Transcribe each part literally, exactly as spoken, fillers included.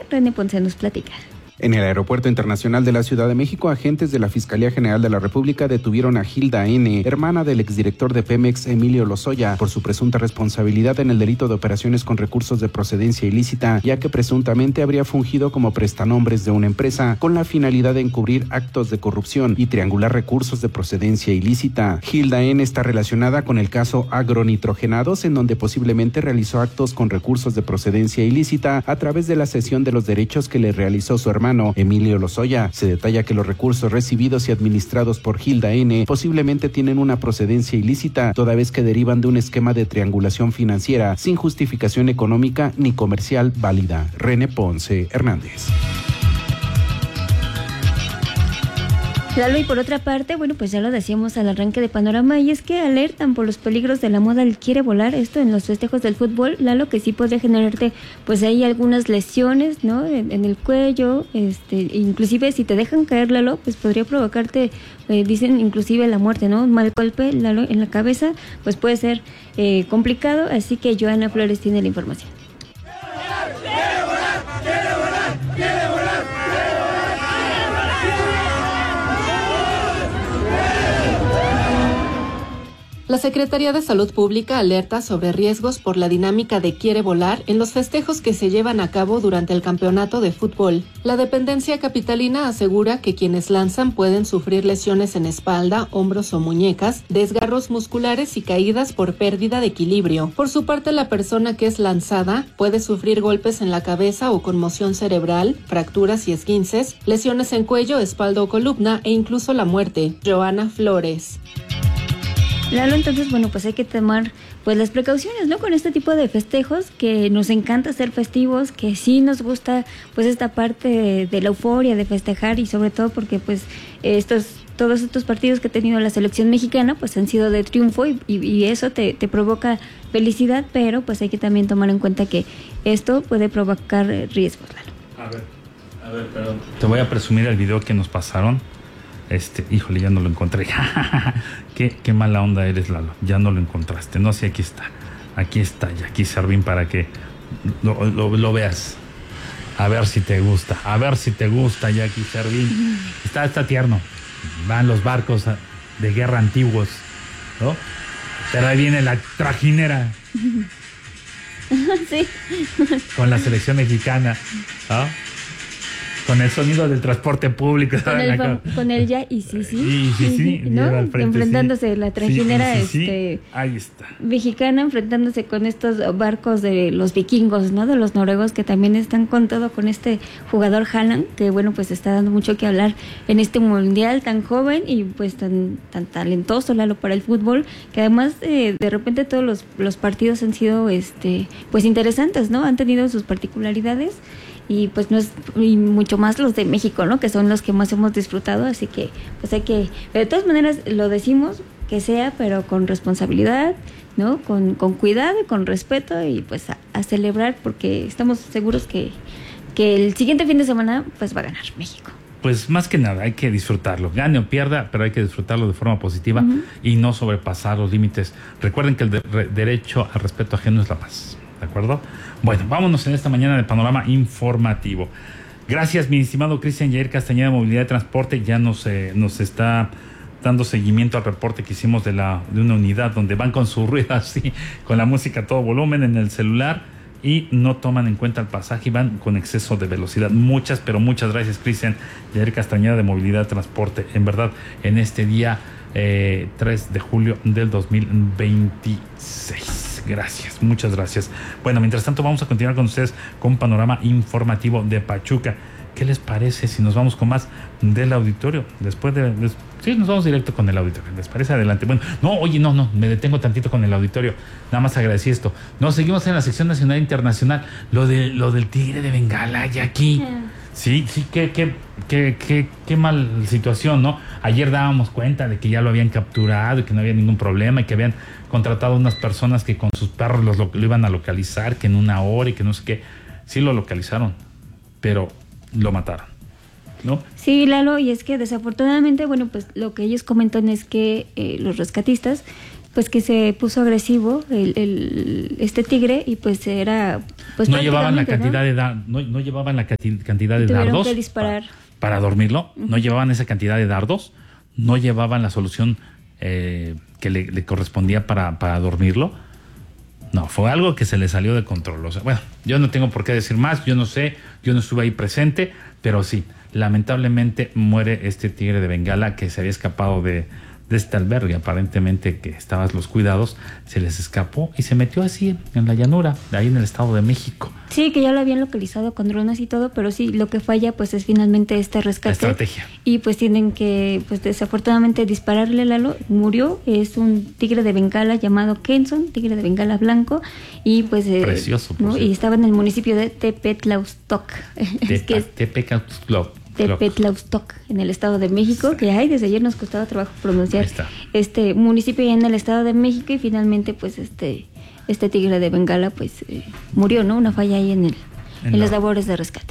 René Ponce nos platica. En el Aeropuerto Internacional de la Ciudad de México, agentes de la Fiscalía General de la República detuvieron a Gilda N., hermana del exdirector de Pemex, Emilio Lozoya, por su presunta responsabilidad en el delito de operaciones con recursos de procedencia ilícita, ya que presuntamente habría fungido como prestanombres de una empresa con la finalidad de encubrir actos de corrupción y triangular recursos de procedencia ilícita. Gilda N. está relacionada con el caso Agronitrogenados, en donde posiblemente realizó actos con recursos de procedencia ilícita a través de la cesión de los derechos que le realizó su hermano Emilio Lozoya. Se detalla que los recursos recibidos y administrados por Gilda N. posiblemente tienen una procedencia ilícita, toda vez que derivan de un esquema de triangulación financiera sin justificación económica ni comercial válida. René Ponce Hernández. Lalo, y por otra parte, bueno, pues ya lo decíamos al arranque de Panorama, y es que alertan por los peligros de la moda del quiere volar, esto en los festejos del fútbol, Lalo, que sí podría generarte, pues ahí algunas lesiones, ¿no?, en, en el cuello, este, inclusive si te dejan caer, Lalo, pues podría provocarte, eh, dicen inclusive la muerte, ¿no?, un mal golpe, Lalo, en la cabeza, pues puede ser eh, complicado, así que Joana Flores tiene la información. ¡Quiere volar! ¡Quiere volar! ¡Quiere volar! La Secretaría de Salud Pública alerta sobre riesgos por la dinámica de quiere volar en los festejos que se llevan a cabo durante el campeonato de fútbol. La dependencia capitalina asegura que quienes lanzan pueden sufrir lesiones en espalda, hombros o muñecas, desgarros musculares y caídas por pérdida de equilibrio. Por su parte, la persona que es lanzada puede sufrir golpes en la cabeza o conmoción cerebral, fracturas y esguinces, lesiones en cuello, espalda o columna e incluso la muerte. Joana Flores. Lalo, entonces, bueno, pues hay que tomar pues las precauciones, ¿no?, con este tipo de festejos, que nos encanta ser festivos, que sí nos gusta pues esta parte de, de la euforia, de festejar, y sobre todo porque pues estos todos estos partidos que ha tenido la selección mexicana pues han sido de triunfo, y, y, y eso te, te provoca felicidad, pero pues hay que también tomar en cuenta que esto puede provocar riesgos, Lalo. A ver, a ver, perdón. Te voy a presumir el video que nos pasaron. Este, híjole, ya no lo encontré. qué, qué mala onda eres, Lalo. Ya no lo encontraste. No sé, aquí está. Aquí está, y aquí Servín para que lo, lo, lo veas. A ver si te gusta. A ver si te gusta, Jackie Servín. Está, está tierno. Van los barcos de guerra antiguos, ¿no? Pero ahí viene la trajinera. Sí. Con la selección mexicana, ¿no? Con el sonido del transporte público. Con el, fam- con el ya y sí, sí. Y sí, sí. ¿No? Frente, enfrentándose sí. La trajinera sí, sí, sí. este, Ahí está. mexicana, enfrentándose con estos barcos de los vikingos, ¿no? De los noruegos, que también están con todo, con este jugador Haaland, que bueno, pues está dando mucho que hablar en este mundial, tan joven y pues tan tan talentoso, Lalo, para el fútbol, que además eh, de repente todos los, los partidos han sido este pues interesantes, ¿no? Han tenido sus particularidades. Y pues no es, y mucho más los de México, ¿no?, que son los que más hemos disfrutado, así que pues hay que, pero de todas maneras lo decimos, que sea, pero con responsabilidad, ¿no?, con, con cuidado y con respeto, y pues a, a celebrar, porque estamos seguros que, que el siguiente fin de semana pues va a ganar México. Pues más que nada hay que disfrutarlo, gane o pierda, pero hay que disfrutarlo de forma positiva, uh-huh, y no sobrepasar los límites. Recuerden que el de, re, derecho al respeto ajeno es la paz. ¿De acuerdo? Bueno, vámonos en esta mañana de Panorama Informativo. Gracias, mi estimado Cristian Yair Castañeda, Movilidad de Transporte. Ya nos, eh, nos está dando seguimiento al reporte que hicimos de, la, de una unidad donde van con su rueda así, con la música a todo volumen en el celular, y no toman en cuenta el pasaje y van con exceso de velocidad. Muchas, pero muchas gracias, Cristian Yair Castañeda de Movilidad de Transporte. En verdad, en este día eh, tres de julio del dos mil veintiséis. Gracias, muchas gracias. Bueno, mientras tanto vamos a continuar con ustedes con un panorama informativo de Pachuca. ¿Qué les parece si nos vamos con más del auditorio? Después de... de sí, nos vamos directo con el auditorio. ¿Les parece? Adelante. Bueno, no, oye, no, no, me detengo tantito con el auditorio. Nada más agradecí esto. No, seguimos en la sección nacional e internacional. Lo, de, lo del tigre de Bengala, ya aquí. Sí, sí, qué, qué, qué, qué, qué mal situación, ¿no? Ayer dábamos cuenta de que ya lo habían capturado y que no había ningún problema y que habían contratado unas personas que con sus perros los, lo, lo iban a localizar, que en una hora y que no sé qué. Sí lo localizaron, pero lo mataron, ¿no? Sí, Lalo, y es que desafortunadamente, bueno, pues lo que ellos comentan es que eh, los rescatistas pues que se puso agresivo el, el este tigre y pues era pues no llevaban la cantidad ¿no? de da, no, no llevaban la cati- cantidad de Tuvieron dardos que disparar. Pa, para dormirlo, uh-huh. no llevaban esa cantidad de dardos, no llevaban la solución eh, que le, le correspondía para, para dormirlo. No, fue algo que se le salió de control. O sea, bueno, yo no tengo por qué decir más, yo no sé, yo no estuve ahí presente, pero sí, lamentablemente muere este tigre de Bengala que se había escapado de, de este albergue, aparentemente que estaban los cuidados, se les escapó y se metió así en la llanura, de ahí en el Estado de México. Sí, que ya lo habían localizado con drones y todo, pero sí, lo que falla pues es finalmente este rescate. La estrategia. Y pues tienen que, pues desafortunadamente dispararle, Lalo, murió, es un tigre de Bengala llamado Kenson, tigre de Bengala blanco, y pues... Precioso. Eh, ¿no? Y estaba en el municipio de Tepetlaustok. es que es Tepetlaustok. Tepetlaustok, en el Estado de México, sí. que ay, desde ayer nos costaba trabajo pronunciar este municipio en el Estado de México, y finalmente pues este este tigre de Bengala pues eh, murió, ¿no? Una falla ahí en el en, en las labores de rescate.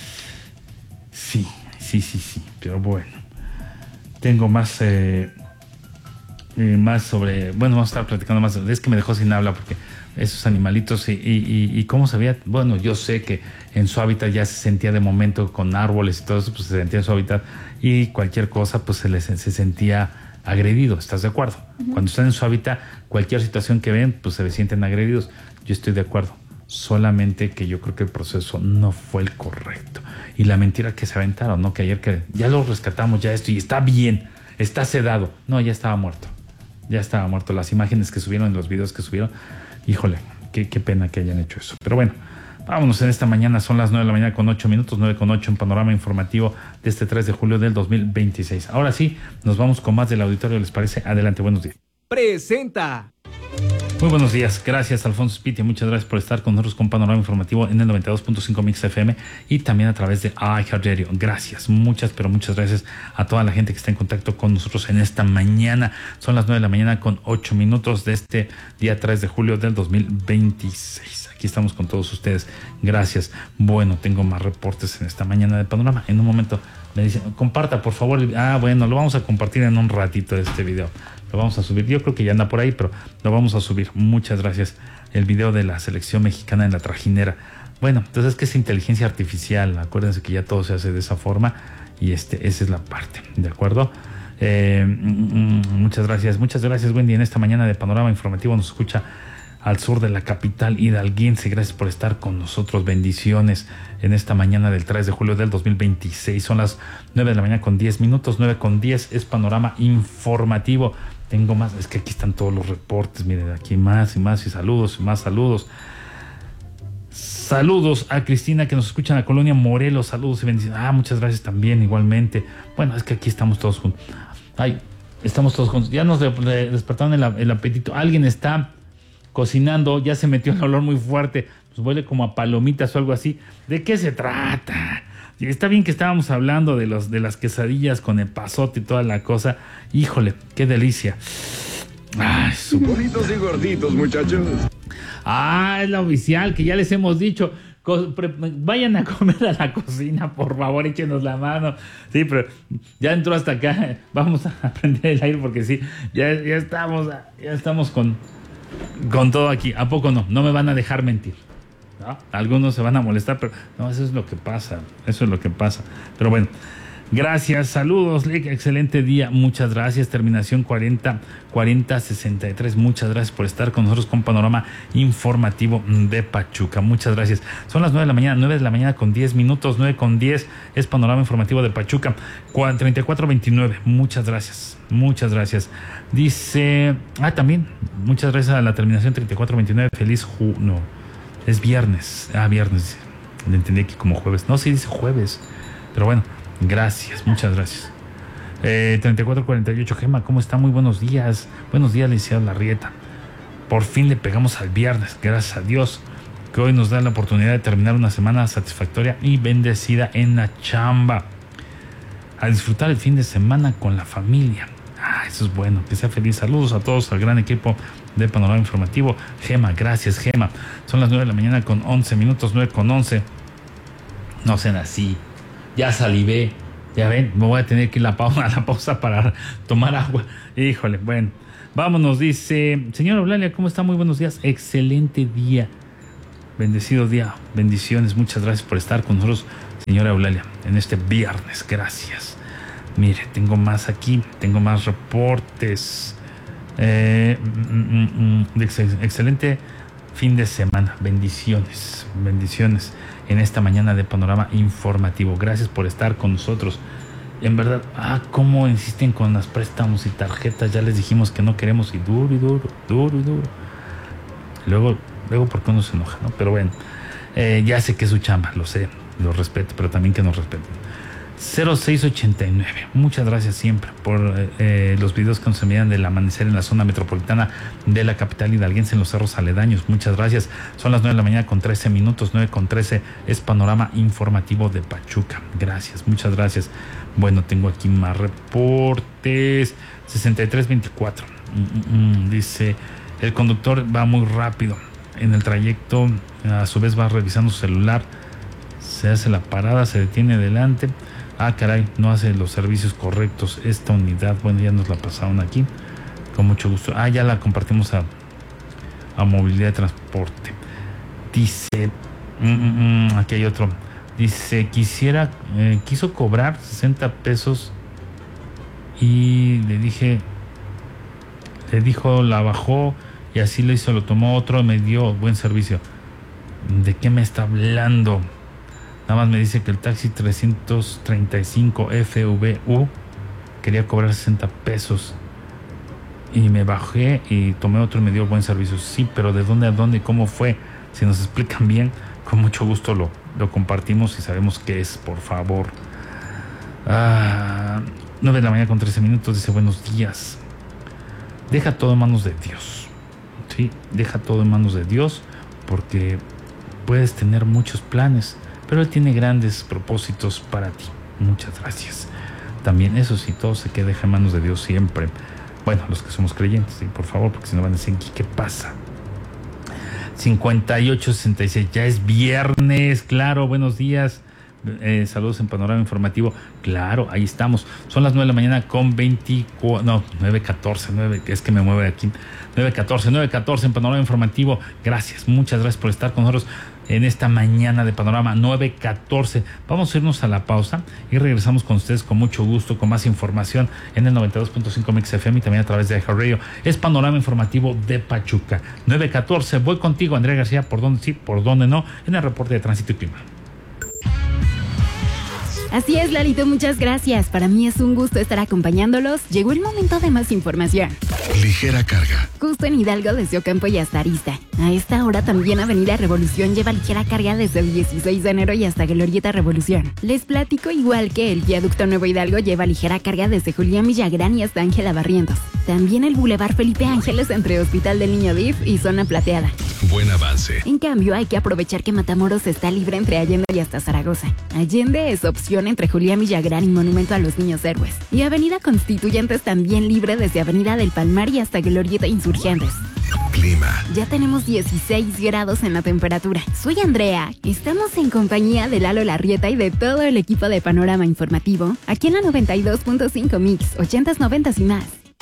Sí, sí, sí, sí, pero bueno. Tengo más eh, eh, más sobre, bueno, vamos a estar platicando más, es que me dejó sin habla porque esos animalitos y, y, y, y cómo se veía, bueno, yo sé que en su hábitat ya se sentía de momento con árboles y todo eso, pues se sentía en su hábitat y cualquier cosa pues se les se sentía agredido, ¿estás de acuerdo? Uh-huh. Cuando están en su hábitat, cualquier situación que ven, pues se sienten agredidos. Yo estoy de acuerdo, solamente que yo creo que el proceso no fue el correcto. Y la mentira que se aventaron, ¿no? Que ayer que ya lo rescatamos, ya esto, y está bien, está sedado. No, ya estaba muerto, ya estaba muerto. Las imágenes que subieron, los videos que subieron, híjole, qué, qué pena que hayan hecho eso. Pero bueno, vámonos en esta mañana, son las nueve de la mañana con ocho minutos, nueve con ocho en Panorama Informativo de este tres de julio del dos mil veintiséis. Ahora sí, nos vamos con más del auditorio, ¿les parece? Adelante, buenos días. Presenta. Muy buenos días, gracias Alfonso Spitia, muchas gracias por estar con nosotros con Panorama Informativo en el noventa y dos punto cinco Mix F M y también a través de iHeartRadio. Gracias, muchas, pero muchas gracias a toda la gente que está en contacto con nosotros en esta mañana. Son las nueve de la mañana con ocho minutos de este día tres de julio del dos mil veintiséis. Aquí estamos con todos ustedes, gracias. Bueno, tengo más reportes en esta mañana de Panorama. En un momento me dicen, comparta por favor. Ah, bueno, lo vamos a compartir en un ratito este video. Lo vamos a subir, yo creo que ya anda por ahí, pero lo vamos a subir. Muchas gracias. El video de la selección mexicana en la trajinera. Bueno, entonces es que es inteligencia artificial. Acuérdense que ya todo se hace de esa forma y este, esa es la parte, ¿de acuerdo? Eh, muchas gracias, muchas gracias, Wendy. En esta mañana de Panorama Informativo nos escucha al sur de la capital hidalguense. Gracias por estar con nosotros. Bendiciones en esta mañana del tres de julio del dos mil veintiséis. Son las nueve de la mañana con diez minutos. nueve con diez es Panorama Informativo. Tengo más, es que aquí están todos los reportes. Miren, aquí más y más y saludos y más saludos. Saludos a Cristina que nos escucha en la colonia Morelos. Saludos y bendiciones. Ah, muchas gracias también, igualmente. Bueno, es que aquí estamos todos juntos. Ay, estamos todos juntos. Ya nos despertaron el, el apetito. Alguien está cocinando, ya se metió el olor muy fuerte, pues huele como a palomitas o algo así. ¿De qué se trata? Está bien que estábamos hablando de los de las quesadillas con el pasote y toda la cosa. Híjole, qué delicia. Ay, su... Bonitos y gorditos, muchachos. Ah, es la oficial que ya les hemos dicho. Co- pre- vayan a comer a la cocina, por favor, échenos la mano. Sí, pero ya entró hasta acá. Vamos a prender el aire porque sí, ya, ya estamos, ya estamos con Con todo aquí, ¿a poco no? No me van a dejar mentir, ¿no? Algunos se van a molestar, pero no, eso es lo que pasa, eso es lo que pasa. Pero bueno, gracias, saludos, excelente día, muchas gracias. Terminación cuarenta, cuarenta, sesenta y tres, muchas gracias por estar con nosotros con Panorama Informativo de Pachuca, muchas gracias. Son las nueve de la mañana, nueve de la mañana con diez minutos, nueve con diez es Panorama Informativo de Pachuca, treinta y cuatro veintinueve, muchas gracias, muchas gracias. Dice, ah, también, muchas gracias a la terminación treinta y cuatro veintinueve, feliz ju, no, es viernes, ah, viernes, le entendí aquí como jueves, no, sí dice jueves, pero bueno, gracias, muchas gracias. Eh, treinta y cuatro cuarenta y ocho, Gema, ¿cómo está? Muy buenos días, buenos días, licenciado Larrieta. Por fin le pegamos al viernes, gracias a Dios, que hoy nos da la oportunidad de terminar una semana satisfactoria y bendecida en la chamba. A disfrutar el fin de semana con la familia. Ah, eso es bueno, que sea feliz. Saludos a todos, al gran equipo de Panorama Informativo. Gema, gracias, Gema. Son las nueve de la mañana con once minutos, nueve con once. No sean así. Ya salivé, Ya ven, me voy a tener que ir la pausa, a la pausa para tomar agua. Híjole, bueno. Vámonos, dice, señora Eulalia, ¿cómo está? Muy buenos días. Excelente día. Bendecido día. Bendiciones. Muchas gracias por estar con nosotros, señora Eulalia, en este viernes. Gracias. Mire, tengo más aquí. Tengo más reportes. Eh, mm, mm, mm, ex- excelente fin de semana. Bendiciones. Bendiciones en esta mañana de Panorama Informativo. Gracias por estar con nosotros. En verdad, ah, cómo insisten con los préstamos y tarjetas. Ya les dijimos que no queremos y duro y duro, duro y duro. Luego, luego ¿por qué uno se enoja, no? Pero bueno, eh, ya sé que es su chamba, lo sé, lo respeto, pero también que nos respeten. cero seis ochenta y nueve. Muchas gracias siempre por eh, los videos que nos envían del amanecer en la zona metropolitana de la capital hidalguense, en los cerros aledaños. Muchas gracias. Son las nueve de la mañana con trece minutos. nueve con trece es Panorama Informativo de Pachuca. Gracias, muchas gracias. Bueno, tengo aquí más reportes. sesenta y tres veinticuatro. Mm, mm, dice, el conductor va muy rápido. En el trayecto, a su vez va revisando su celular. Se hace la parada, se detiene delante. Ah, caray, no hace los servicios correctos esta unidad. Bueno, ya nos la pasaron aquí. Con mucho gusto. Ah, ya la compartimos a, a Movilidad de Transporte. Dice, mm, mm, mm, aquí hay otro. Dice, quisiera, eh, quiso cobrar sesenta pesos y le dije, le dijo, la bajó y así lo hizo, lo tomó otro y me dio buen servicio. ¿De qué me está hablando? Nada más me dice que el taxi trescientos treinta y cinco F V U quería cobrar sesenta pesos y me bajé y tomé otro y me dio buen servicio. Sí, pero ¿de dónde a dónde y cómo fue? Si nos explican bien, con mucho gusto lo, lo compartimos y sabemos qué es, por favor. Ah, nueve de la mañana con trece minutos, dice, buenos días. Deja todo en manos de Dios. Sí, deja todo en manos de Dios, porque puedes tener muchos planes, pero Él tiene grandes propósitos para ti. Muchas gracias. También eso sí, todo se queda en manos de Dios siempre. Bueno, los que somos creyentes, sí, por favor, porque si no van a decir, ¿qué pasa? cincuenta y ocho sesenta y seis, ya es viernes, claro, buenos días. Eh, saludos en Panorama Informativo. Claro, ahí estamos. Son las nueve de la mañana con veinticuatro, no, nueve catorce, nueve, es que me mueve aquí. nueve catorce, nueve catorce en Panorama Informativo. Gracias, muchas gracias por estar con nosotros en esta mañana de Panorama. Nueve catorce. Vamos a irnos a la pausa y regresamos con ustedes con mucho gusto, con más información en el noventa y dos punto cinco Mix F M y también a través de iHeartRadio. Es Panorama Informativo de Pachuca. nueve catorce. Voy contigo, Andrea García, por dónde sí, por dónde no, en el reporte de tránsito y clima. Así es, Lalito, muchas gracias. Para mí es un gusto estar acompañándolos. Llegó el momento de más información. Ligera carga. Justo en Hidalgo, desde Ocampo y hasta Arista. A esta hora también Avenida Revolución lleva ligera carga desde el dieciséis de enero y hasta Glorieta Revolución. Les platico igual que el Viaducto Nuevo Hidalgo lleva ligera carga desde Julián Villagrán y hasta Ángela Barrientos. También el Boulevard Felipe Ángeles entre Hospital del Niño D I F y Zona Plateada. Buen avance. En cambio, hay que aprovechar que Matamoros está libre entre Allende y hasta Zaragoza. Allende es opción entre Julián Villagrán y Monumento a los Niños Héroes. Y Avenida Constituyentes también libre desde Avenida del Palmar y hasta Glorieta Insurgentes. Clima. Ya tenemos dieciséis grados en la temperatura. Soy Andrea. Estamos en compañía de Lalo Larrieta y de todo el equipo de Panorama Informativo, aquí en la noventa y dos punto cinco Mix, ochentas, noventas y más.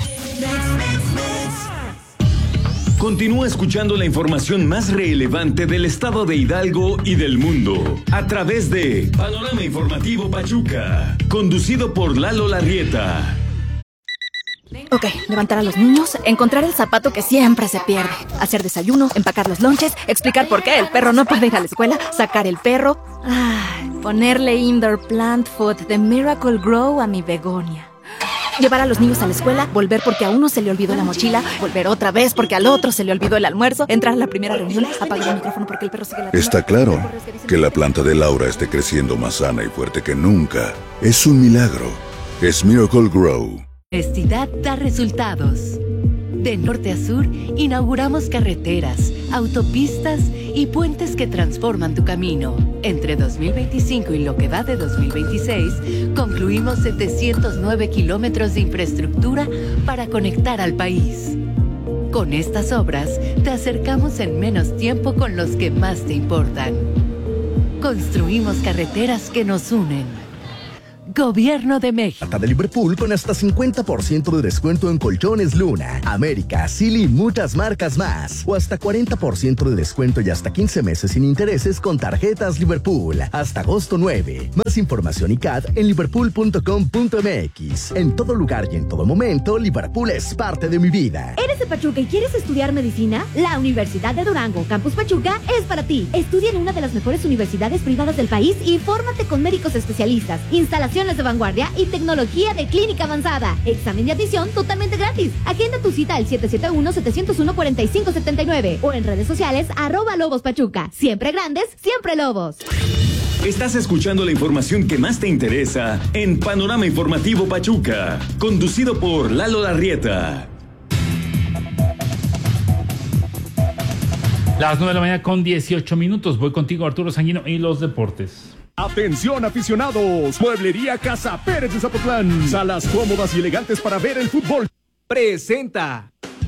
Continúa escuchando la información más relevante del estado de Hidalgo y del mundo a través de Panorama Informativo Pachuca, conducido por Lalo Larrieta. Ok, levantar a los niños, encontrar el zapato que siempre se pierde, hacer desayuno, empacar los lonches, explicar por qué el perro no puede ir a la escuela, sacar el perro, ay, ponerle indoor plant food de Miracle Grow a mi begonia. Llevar a los niños a la escuela, volver porque a uno se le olvidó la mochila, volver otra vez porque al otro se le olvidó el almuerzo, entrar a la primera reunión, apagar el micrófono porque el perro sigue la... Está claro que la planta de Laura esté creciendo más sana y fuerte que nunca. Es un milagro. Es Miracle Grow. Honestidad da resultados. De norte a sur, inauguramos carreteras, autopistas y puentes que transforman tu camino. Entre dos mil veinticinco y lo que va de dos mil veintiséis, concluimos setecientos nueve kilómetros de infraestructura para conectar al país. Con estas obras, te acercamos en menos tiempo con los que más te importan. Construimos carreteras que nos unen. Gobierno de México. Hasta de Liverpool con hasta cincuenta por ciento de descuento en colchones Luna, América, Silly y muchas marcas más. O hasta cuarenta por ciento de descuento y hasta quince meses sin intereses con tarjetas Liverpool. Hasta agosto nueve. Más información y C A D en liverpool punto com punto m x. En todo lugar y en todo momento, Liverpool es parte de mi vida. ¿Eres de Pachuca y quieres estudiar medicina? La Universidad de Durango, Campus Pachuca, es para ti. Estudia en una de las mejores universidades privadas del país y fórmate con médicos especialistas, instalaciones de vanguardia y tecnología de clínica avanzada. Examen de admisión totalmente gratis. Agenda tu cita al siete siete uno, siete cero uno, cuatro cinco siete nueve o en redes sociales arroba Lobos Pachuca. Siempre grandes, siempre Lobos. Estás escuchando la información que más te interesa en Panorama Informativo Pachuca, conducido por Lalo Larrieta. Las nueve de la mañana con dieciocho minutos. Voy contigo, Arturo Sanguino, y los deportes. Atención aficionados, Mueblería Casa Pérez de Zapotlán, salas cómodas y elegantes para ver el fútbol. Presenta.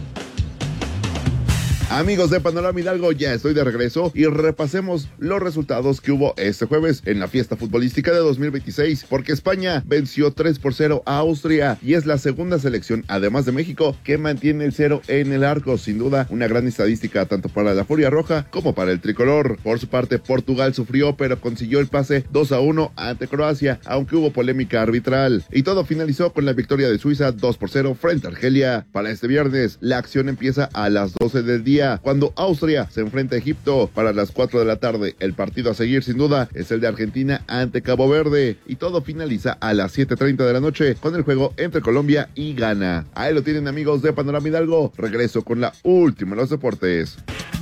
Amigos de Panorama Hidalgo, ya estoy de regreso y repasemos los resultados que hubo este jueves en la fiesta futbolística de dos mil veintiséis, porque España venció tres por cero a Austria y es la segunda selección, además de México, que mantiene el cero en el arco. Sin duda, una gran estadística tanto para la Furia Roja como para el tricolor. Por su parte, Portugal sufrió, pero consiguió el pase dos a uno ante Croacia, aunque hubo polémica arbitral. Y todo finalizó con la victoria de Suiza dos por cero frente a Argelia. Para este viernes, la acción empieza a las doce del día, cuando Austria se enfrenta a Egipto. Para las cuatro de la tarde, el partido a seguir sin duda es el de Argentina ante Cabo Verde, y todo finaliza a las siete treinta de la noche con el juego entre Colombia y Ghana. Ahí lo tienen, amigos de Panorama Hidalgo. Regreso con la última de los deportes.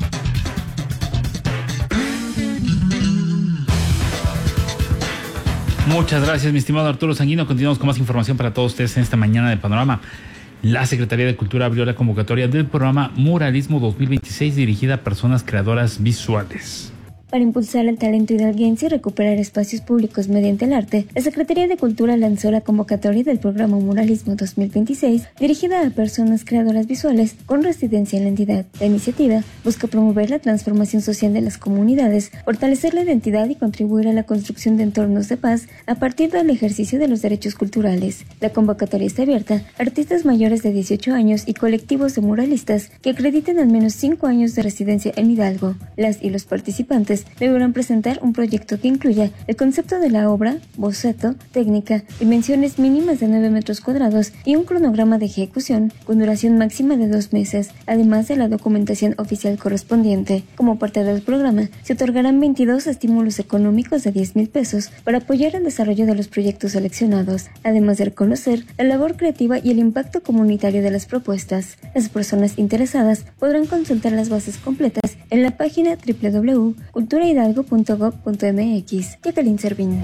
Muchas gracias, mi estimado Arturo Sanguino. Continuamos con más información para todos ustedes en esta mañana de Panorama. La Secretaría de Cultura abrió la convocatoria del programa Muralismo dos mil veintiséis dirigida a personas creadoras visuales. Para impulsar el talento hidalguense y recuperar espacios públicos mediante el arte, la Secretaría de Cultura lanzó la convocatoria del programa Muralismo dos mil veintiséis, dirigida a personas creadoras visuales con residencia en la entidad. La iniciativa busca promover la transformación social de las comunidades, fortalecer la identidad y contribuir a la construcción de entornos de paz a partir del ejercicio de los derechos culturales. La convocatoria está abierta a artistas mayores de dieciocho años y colectivos de muralistas que acrediten al menos cinco años de residencia en Hidalgo. Las y los participantes deberán presentar un proyecto que incluya el concepto de la obra, boceto, técnica, dimensiones mínimas de nueve metros cuadrados y un cronograma de ejecución con duración máxima de dos meses, además de la documentación oficial correspondiente. Como parte del programa, se otorgarán veintidós estímulos económicos de diez mil pesos para apoyar el desarrollo de los proyectos seleccionados, además de reconocer la labor creativa y el impacto comunitario de las propuestas. Las personas interesadas podrán consultar las bases completas en la página doble u doble u doble u punto cultura hidalgo punto gob punto m x. Jacqueline Servín.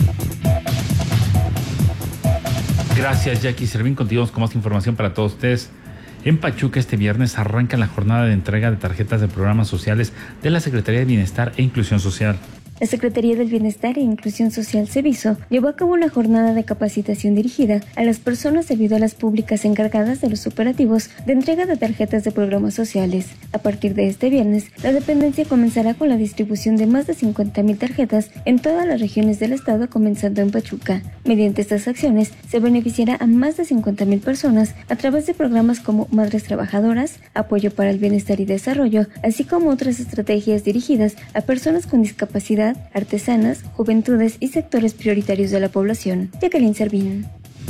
Gracias, Jackie Servín. Continuamos con más información para todos ustedes. En Pachuca este viernes arranca la jornada de entrega de tarjetas de programas sociales de la Secretaría de Bienestar e Inclusión Social. La Secretaría del Bienestar e Inclusión Social, Seviso, llevó a cabo una jornada de capacitación dirigida a las personas debido a las públicas encargadas de los operativos de entrega de tarjetas de programas sociales. A partir de este viernes, la dependencia comenzará con la distribución de más de cincuenta mil tarjetas en todas las regiones del estado, comenzando en Pachuca. Mediante estas acciones, se beneficiará a más de cincuenta mil personas a través de programas como Madres Trabajadoras, Apoyo para el Bienestar y Desarrollo, así como otras estrategias dirigidas a personas con discapacidad, artesanas, juventudes y sectores prioritarios de la población. Jacqueline Servín.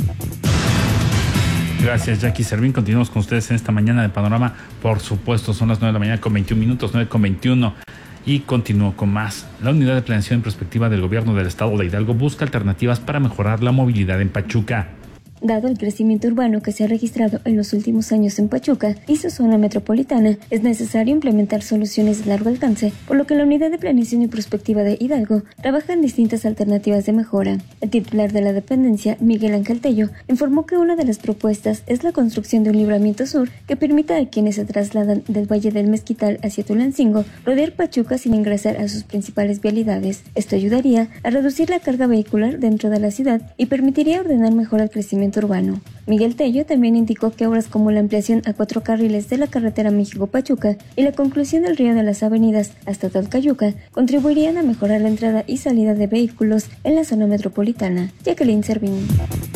Gracias, Jackie Servín. Continuamos con ustedes en esta mañana de Panorama. Por supuesto, son las nueve de la mañana con veintiún minutos, nueve con veintiuno. Y continúo con más. La Unidad de Planeación y Prospectiva del Gobierno del Estado de Hidalgo busca alternativas para mejorar la movilidad en Pachuca. Dado el crecimiento urbano que se ha registrado en los últimos años en Pachuca y su zona metropolitana, es necesario implementar soluciones de largo alcance, por lo que la Unidad de Planeación y Prospectiva de Hidalgo trabaja en distintas alternativas de mejora. El titular de la dependencia, Miguel Ángel Tello, informó que una de las propuestas es la construcción de un libramiento sur que permita a quienes se trasladan del Valle del Mezquital hacia Tulancingo rodear Pachuca sin ingresar a sus principales vialidades. Esto ayudaría a reducir la carga vehicular dentro de la ciudad y permitiría ordenar mejor el crecimiento urbano. Miguel Tello también indicó que obras como la ampliación a cuatro carriles de la carretera México-Pachuca y la conclusión del río de las avenidas hasta Tlalcayuca contribuirían a mejorar la entrada y salida de vehículos en la zona metropolitana. Jacqueline Servín.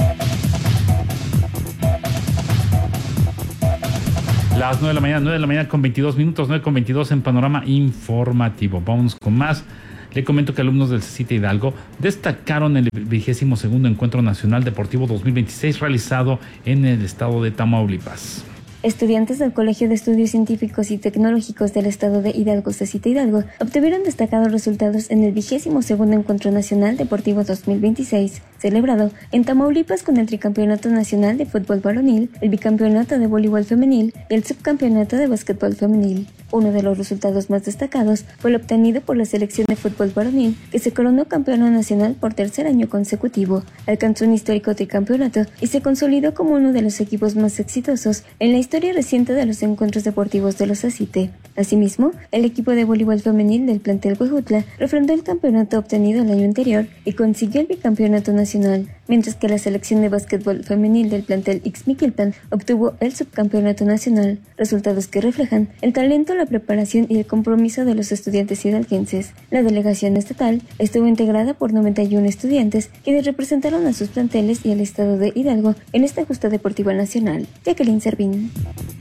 Las nueve de la mañana, nueve de la mañana con veintidós minutos, nueve con veintidós en Panorama Informativo. Vamos con más. Le comento que alumnos del CECITE Hidalgo destacaron el vigésimo segundo Encuentro Nacional Deportivo dos mil veintiséis realizado en el estado de Tamaulipas. Estudiantes del Colegio de Estudios Científicos y Tecnológicos del Estado de Hidalgo, CECITE Hidalgo, obtuvieron destacados resultados en el vigésimo segundo Encuentro Nacional Deportivo dos mil veintiséis, celebrado en Tamaulipas con el Tricampeonato Nacional de Fútbol Varonil, el Bicampeonato de Voleibol Femenil y el Subcampeonato de Básquetbol Femenil. Uno de los resultados más destacados fue el obtenido por la selección de fútbol varonil, que se coronó campeona nacional por tercer año consecutivo, alcanzó un histórico tricampeonato y se consolidó como uno de los equipos más exitosos en la historia reciente de los encuentros deportivos de los CECITE. Asimismo, el equipo de voleibol femenil del plantel Huejutla refrendó el campeonato obtenido el año anterior y consiguió el bicampeonato nacional, mientras que la selección de básquetbol femenil del plantel Ixmiquilpan obtuvo el subcampeonato nacional, resultados que reflejan el talento, la preparación y el compromiso de los estudiantes hidalguenses. La delegación estatal estuvo integrada por noventa y uno estudiantes, quienes representaron a sus planteles y al estado de Hidalgo en esta justa deportiva nacional. Jacqueline Servín.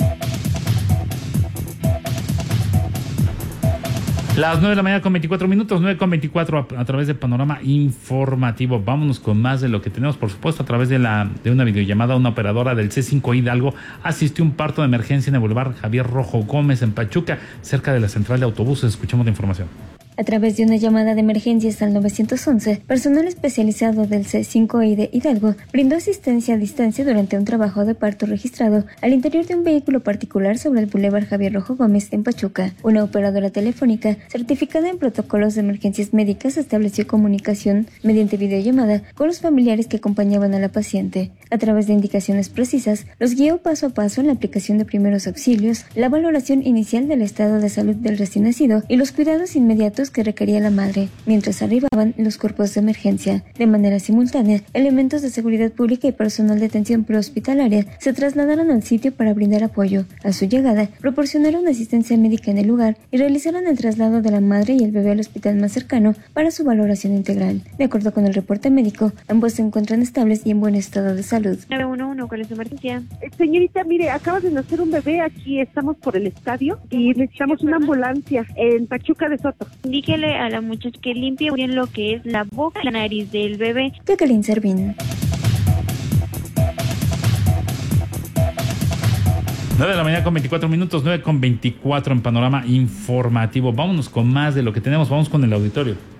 Las nueve de la mañana con veinticuatro minutos, nueve con veinticuatro a, a través de Panorama Informativo. Vámonos con más de lo que tenemos, por supuesto, a través de la de una videollamada. Una operadora del C cinco Hidalgo asistió a un parto de emergencia en el Boulevard Javier Rojo Gómez en Pachuca, cerca de la central de autobuses. Escuchamos la información. A través de una llamada de emergencias al nueve once, personal especializado del C cinco I de Hidalgo brindó asistencia a distancia durante un trabajo de parto registrado al interior de un vehículo particular sobre el Boulevard Javier Rojo Gómez en Pachuca. Una operadora telefónica certificada en protocolos de emergencias médicas estableció comunicación mediante videollamada con los familiares que acompañaban a la paciente. A través de indicaciones precisas, los guió paso a paso en la aplicación de primeros auxilios, la valoración inicial del estado de salud del recién nacido y los cuidados inmediatos que requería la madre, mientras arribaban los cuerpos de emergencia. De manera simultánea, elementos de seguridad pública y personal de atención prehospitalaria se trasladaron al sitio para brindar apoyo. A su llegada, proporcionaron asistencia médica en el lugar y realizaron el traslado de la madre y el bebé al hospital más cercano para su valoración integral. De acuerdo con el reporte médico, ambos se encuentran estables y en buen estado de salud. nueve uno uno, ¿cuál es su emergencia? Eh, señorita, mire, acaba de nacer un bebé, aquí estamos por el estadio y necesitamos una ambulancia en Pachuca de Soto. Dígale a la muchacha que limpie bien lo que es la boca y la nariz del bebé. Jacqueline Servín. nueve de la mañana con veinticuatro minutos, nueve con veinticuatro en Panorama Informativo. Vámonos con más de lo que tenemos, vamos con el auditorio.